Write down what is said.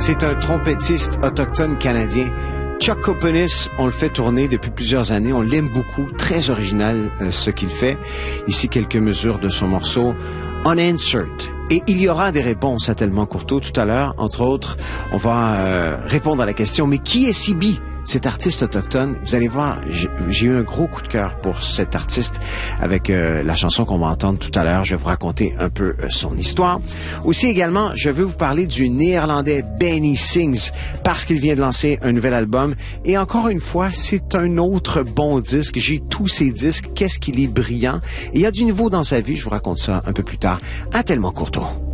C'est un trompettiste autochtone canadien. Chuck Copenis, on le fait tourner depuis plusieurs années. On l'aime beaucoup. Très original ce qu'il fait. Ici, quelques mesures de son morceau Unanswered. Et il y aura des réponses à Tellement Courteau tout à l'heure. Entre autres, on va répondre à la question, mais qui est Sibi? Cet artiste autochtone, vous allez voir, j'ai eu un gros coup de cœur pour cet artiste avec la chanson qu'on va entendre tout à l'heure. Je vais vous raconter un peu son histoire. Aussi également, je veux vous parler du Néerlandais Benny Sings parce qu'il vient de lancer un nouvel album. Et encore une fois, c'est un autre bon disque. J'ai tous ses disques. Qu'est-ce qu'il est brillant. Et il y a du nouveau dans sa vie. Je vous raconte ça un peu plus tard à Tellement Courteau.